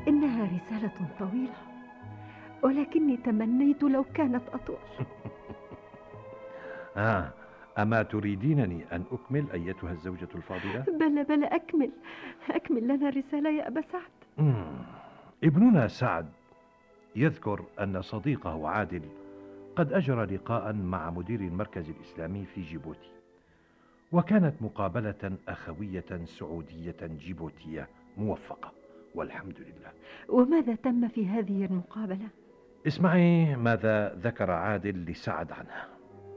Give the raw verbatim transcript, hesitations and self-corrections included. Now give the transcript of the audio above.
إنها رسالة طويلة، ولكني تمنيت لو كانت أطول. آه أما تريدينني أن أكمل أيتها الزوجة الفاضلة؟ بلى بلى، أكمل أكمل لنا الرسالة يا أبا سعد. مم. ابننا سعد يذكر أن صديقه عادل قد أجرى لقاء مع مدير المركز الإسلامي في جيبوتي، وكانت مقابلة أخوية سعودية جيبوتية موفقة والحمد لله. وماذا تم في هذه المقابلة؟ اسمعي ماذا ذكر عادل لسعد عنها.